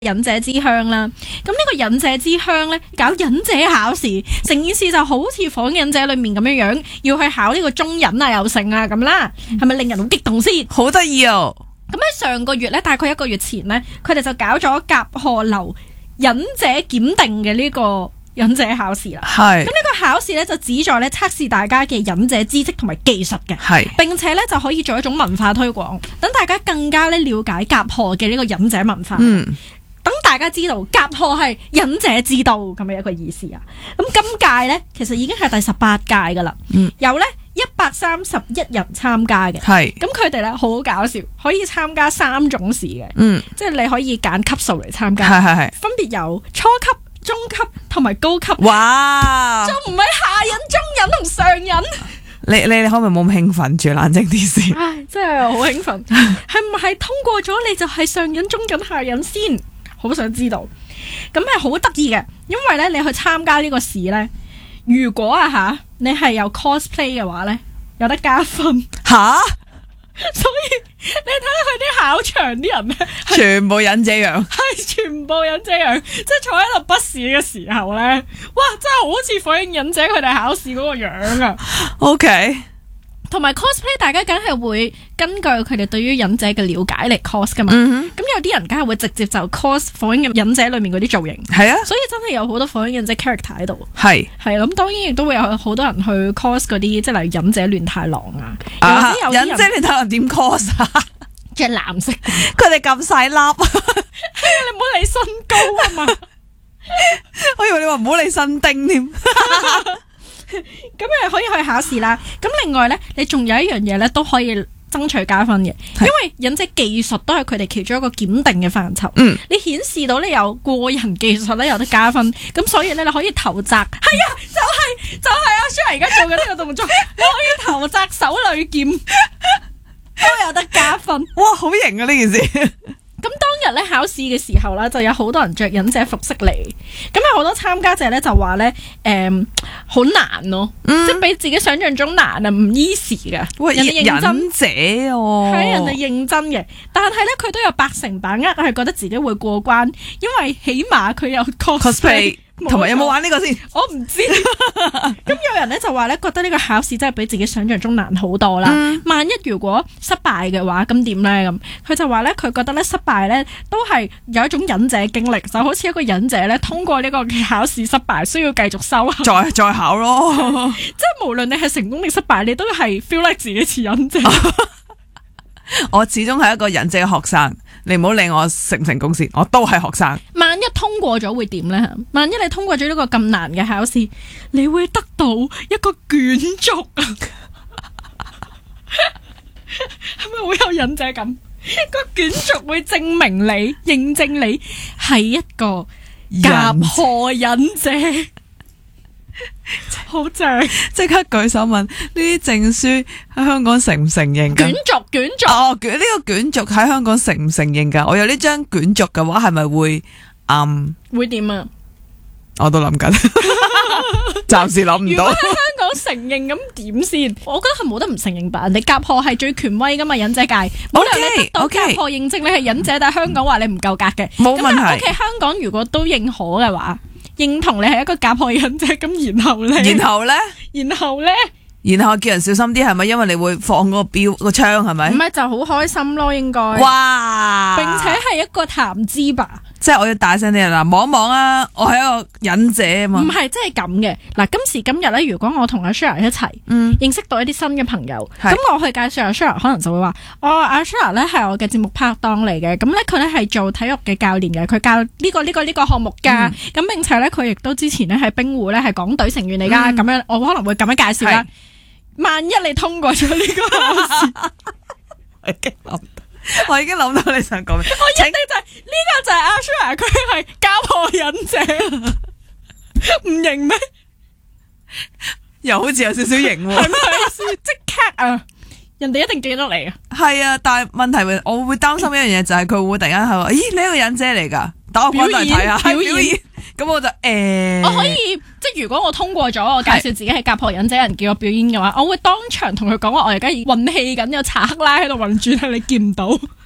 忍者之鄉啦。咁呢個忍者之鄉咧，搞忍者考試，成件事就好似火影忍者裏面咁樣樣，要去考呢個中忍啊、有成啊咁啦，係咪令人好激動先？ 好得意哦！ 咁喺上個月咧，大概1個月前咧，佢哋就搞咗甲賀流忍者檢定嘅呢個忍者考試啦。 係咁呢個考試咧就旨在咧測試大家嘅忍者知識同埋技術嘅， 係並且咧就可以做一種文化推廣，等大家更加咧了解甲賀嘅呢個忍者文化。等大家知道甲賀係忍者之道咁嘅一個意思啊！咁今屆咧其實已經係第18屆噶啦，有咧131人參加嘅， 係咁佢哋咧好搞笑，可以參加3種試嘅，即係你可以揀級數嚟參加， 係分別有初級、中級同埋高級。 哇！ 仲唔係下忍、中忍同上忍？ 你可唔可以冇咁興奮住，冷靜啲先？ 唉，真係好興奮，係唔係通過咗你就係上忍、中忍、下忍先？好想知道，咁係好得意嘅，因為咧你去參加呢個試咧，如果你係有 cosplay 嘅話咧，有得加分吓， 所以你睇下佢啲考場啲人咧， 全部忍者樣， 係全部忍者樣，即係坐喺度筆試嘅時候咧，哇，真係好似火影忍者佢哋考試嗰個樣啊 OK。 同埋 cosplay， 大家梗係會根據佢哋對於忍者嘅了解嚟 cos 噶嘛。咁有啲人梗係會直接就 cos 火影忍者裏面嗰啲造型。係啊，所以真係有好多火影忍者 character 喺度。係咁，當然亦都會有好多人去 cos 嗰啲，即係例如忍者亂太郎啊。 忍者亂太郎點 cos 啊？ 着藍色， 佢哋咁細粒， 你唔好理身高啊嘛。 我以為你話唔好理身丁添。 咁可以去考試啦。咁另外咧，你仲有一樣嘢咧都可以爭取加分嘅，因為忍者技術都係佢哋其中一個檢定嘅範疇。你顯示到你有過人技術咧，有得加分。咁所以咧，你可以投擲，係啊，就係阿 Shira 而家做嘅呢個動作，你可以投擲手裏劍，都有得加分。 哇，好型啊呢件事！ 咁當日咧考試嘅時候啦，就有好多人着忍者服飾嚟，咁有好多參加者咧就話咧，好難咯，即係比自己想象中難啊，唔 easy 噶。 喂， 人哋認真忍者哦， 係人哋認真嘅，但係咧佢都有80%把握係覺得自己會過關，因為起碼佢有 cosplay。 同埋有冇玩呢個先？ 我唔知。咁有人咧就話咧，覺得呢個考試真係比自己想象中難好多啦。萬一如果失敗嘅話，咁點咧？咁佢就話咧，佢覺得咧失敗咧都係有一種忍者經歷，就好似一個忍者咧通過呢個考試失敗，需要繼續修行再考咯。 即係無論你係成功定失敗，你都係 feel like 自己似忍者。 我始終係一個忍者嘅學生，你唔好理我成唔成功先，我都係學生。 萬一通過咗會點呢？萬一你通過咗呢個咁難嘅考試，你會得到一個卷軸啊！係咪好有忍者感？個卷軸會證明你、認證你係一個甲賀忍者。好正！ 即刻舉手問呢啲證書喺香港承唔承認㗎？ 卷軸哦，呢個卷軸喺香港承唔承認㗎？我有呢張卷軸嘅話，係咪會會點啊？ 我都諗緊，暫時諗唔到。 如果喺香港承認咁點先？我覺得係冇得唔承認吧。人哋甲賀係最權威噶嘛，忍者界冇理由你得到甲賀認證你係忍者，但係香港話你唔夠格嘅， 冇問題。 OK，香港如果都認可嘅話，認同你係一個甲賀忍者，咁然後咧，然後叫人小心啲，係咪？因為你會放嗰個標個槍，係咪？ 唔係就好開心咯，應該。 哇！ 並且係一個談資吧。 即係我要大聲啲啦，望一望啊！我係一個忍者啊嘛。 唔係，即係咁嘅。嗱，今時今日咧，如果我同阿 Shira 一齊，認識到一啲新嘅朋友，咁我去介紹阿 Shira，可能就會話：阿 Shira 咧係我嘅節目拍檔嚟嘅，咁咧佢咧係做體育嘅教練嘅，佢教呢個項目㗎。咁並且咧佢亦都之前咧喺冰壺咧係港隊成員嚟㗎。咁樣我可能會咁樣介紹啦。萬一你通過咗呢個考試， 我已經諗到你想講咩？ 我一定就係呢個就係阿 Shira，佢係甲賀忍者，唔型咩？ 又好似有少少型喎， 係咪？即刻啊！人哋一定記得你啊！ 係啊，但係問題我會擔心一樣嘢，就係佢會突然間係話：咦，你係個忍者嚟㗎？等我翻嚟睇下表演。咁我就我可以即係如果我通過咗，我介紹自己係甲賀忍者，人叫我表演嘅話，我會當場同佢講話，我而家運氣緊，有查克拉喺度運轉，係你見唔到。